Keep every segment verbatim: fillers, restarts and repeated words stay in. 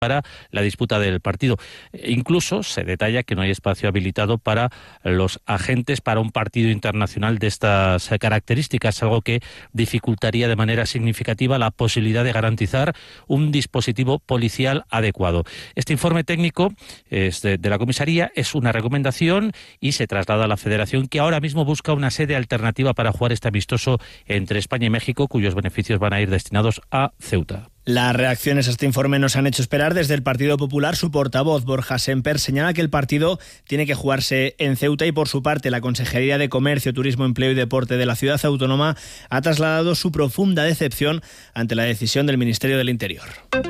para la disputa del partido. Incluso se detalla que no hay espacio habilitado para los agentes para un partido internacional de estas características, algo que dificultaría de manera significativa la posibilidad de garantizar un dispositivo policial adecuado. Este informe técnico es de, de la comisaría es una recomendación y se traslada a la Federación, que ahora mismo busca una sede alternativa para jugar este amistoso entre España y México, cuyos beneficios van a ir destinados a Ceuta. Las reacciones a este informe nos han hecho esperar. Desde el Partido Popular, su portavoz, Borja Semper, señala que el partido tiene que jugarse en Ceuta y, por su parte, la Consejería de Comercio, Turismo, Empleo y Deporte de la ciudad autónoma ha trasladado su profunda decepción ante la decisión del Ministerio del Interior.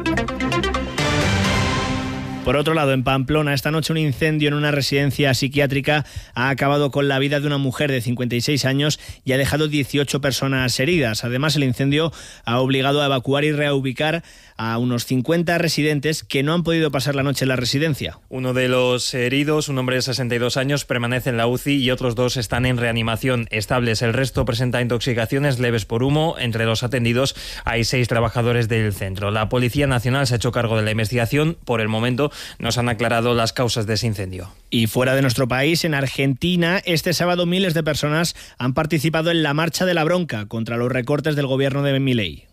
Por otro lado, en Pamplona, esta noche un incendio en una residencia psiquiátrica ha acabado con la vida de una mujer de cincuenta y seis años y ha dejado dieciocho personas heridas. Además, el incendio ha obligado a evacuar y reubicar a unos cincuenta residentes que no han podido pasar la noche en la residencia. Uno de los heridos, un hombre de sesenta y dos años, permanece en la U C I y otros dos están en reanimación estables. El resto presenta intoxicaciones leves por humo. Entre los atendidos hay seis trabajadores del centro. La Policía Nacional se ha hecho cargo de la investigación. Por el momento no se han aclarado las causas de ese incendio. Y fuera de nuestro país, en Argentina, este sábado miles de personas han participado en la Marcha de la Bronca contra los recortes del gobierno de Milei.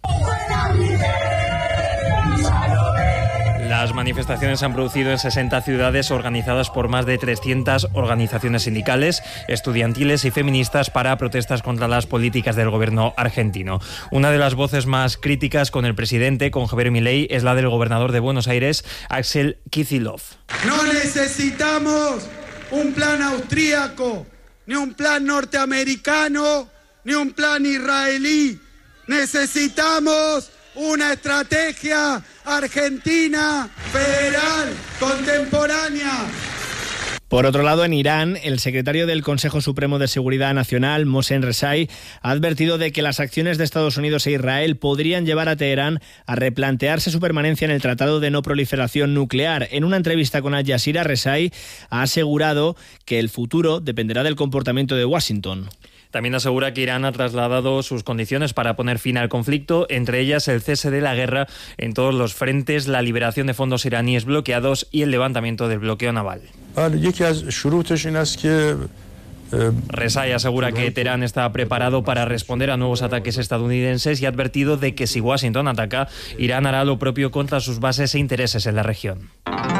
Las manifestaciones se han producido en sesenta ciudades organizadas por más de trescientas organizaciones sindicales, estudiantiles y feministas para protestas contra las políticas del gobierno argentino. Una de las voces más críticas con el presidente, con Javier Milei, es la del gobernador de Buenos Aires, Axel Kicillof. No necesitamos un plan austríaco, ni un plan norteamericano, ni un plan israelí. Necesitamos una estrategia argentina, federal, contemporánea. Por otro lado, en Irán, el secretario del Consejo Supremo de Seguridad Nacional, Mohsen Rezai, ha advertido de que las acciones de Estados Unidos e Israel podrían llevar a Teherán a replantearse su permanencia en el Tratado de No Proliferación Nuclear. En una entrevista con Al Jazeera, Rezai ha asegurado que el futuro dependerá del comportamiento de Washington. También asegura que Irán ha trasladado sus condiciones para poner fin al conflicto, entre ellas el cese de la guerra en todos los frentes, la liberación de fondos iraníes bloqueados y el levantamiento del bloqueo naval. Rezai asegura que Teherán está preparado para responder a nuevos ataques estadounidenses y ha advertido de que si Washington ataca, Irán hará lo propio contra sus bases e intereses en la región.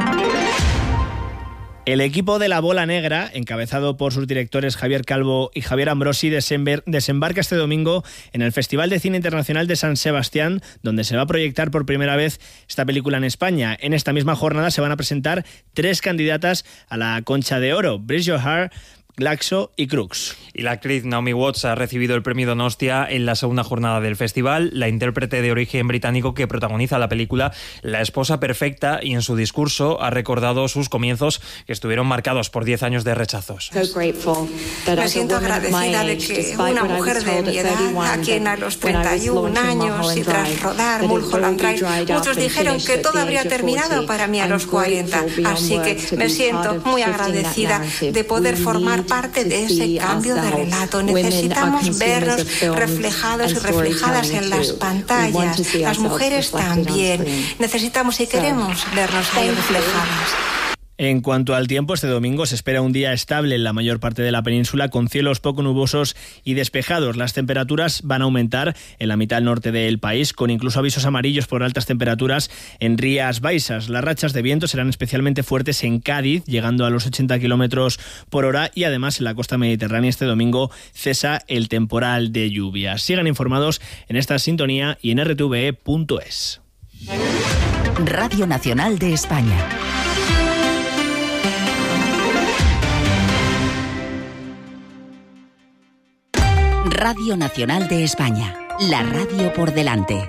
El equipo de la Bola Negra, encabezado por sus directores Javier Calvo y Javier Ambrosi, desembarca este domingo en el Festival de Cine Internacional de San Sebastián, donde se va a proyectar por primera vez esta película en España. En esta misma jornada se van a presentar tres candidatas a la Concha de Oro: Bridget O'Hare, Glaxo y Crux. Y la actriz Naomi Watts ha recibido el premio Donostia en la segunda jornada del festival. La intérprete de origen británico que protagoniza la película La esposa perfecta, y en su discurso ha recordado sus comienzos, que estuvieron marcados por diez años de rechazos. Me siento agradecida de que una mujer de mi edad, a quien a los treinta y un años y tras rodar Mulholland Drive, muchos dijeron que todo habría terminado para mí a los cuarenta. Así que me siento muy agradecida de poder formar parte de ese cambio de relato. Necesitamos vernos reflejados y reflejadas en las pantallas. Las mujeres también. Necesitamos y queremos vernos ahí reflejadas. En cuanto al tiempo, este domingo se espera un día estable en la mayor parte de la península, con cielos poco nubosos y despejados. Las temperaturas van a aumentar en la mitad norte del país, con incluso avisos amarillos por altas temperaturas en Rías Baixas. Las rachas de viento serán especialmente fuertes en Cádiz, llegando a los ochenta kilómetros por hora, y además en la costa mediterránea este domingo cesa el temporal de lluvias. Sigan informados en esta sintonía y en r t v e punto es. Radio Nacional de España. Radio Nacional de España, la radio por delante.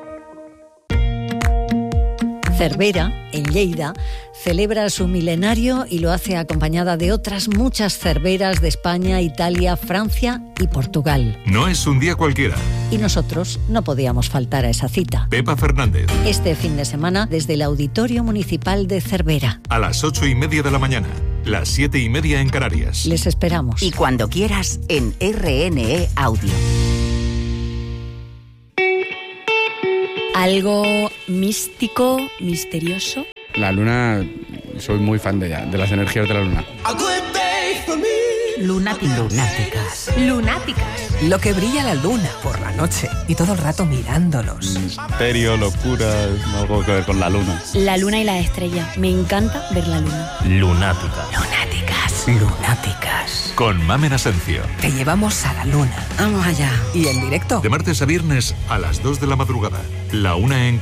Cervera, en Lleida, celebra su milenario y lo hace acompañada de otras muchas cerveras de España, Italia, Francia y Portugal. No es un día cualquiera. Y nosotros no podíamos faltar a esa cita. Pepa Fernández. Este fin de semana desde el Auditorio Municipal de Cervera. A las ocho y media de la mañana, las siete y media en Canarias. Les esperamos. Y cuando quieras en R N E Audio. Algo místico, misterioso. La luna, soy muy fan de ella, de las energías de la luna. Lunáticas. Lunáticas. Lunáticas. Lo que brilla la luna por la noche y todo el rato mirándonos. Misterio, locura, algo que ver con la luna. La luna y las estrellas. Me encanta ver la luna. Lunáticas. Lunáticas. Lunáticas. Con Mamen Asencio. Te llevamos a la luna. Vamos allá. Y en directo. De martes a viernes a las dos de la madrugada. La una en